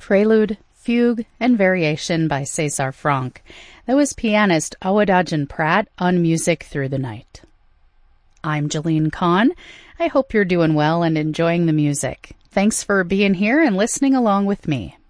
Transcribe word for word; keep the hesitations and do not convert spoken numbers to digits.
Prelude, Fugue, and Variation by Cesar Franck. That was pianist Awadagin Pratt on Music Through the Night. I'm Jeline Kahn. I hope you're doing well and enjoying the music. Thanks for being here and listening along with me.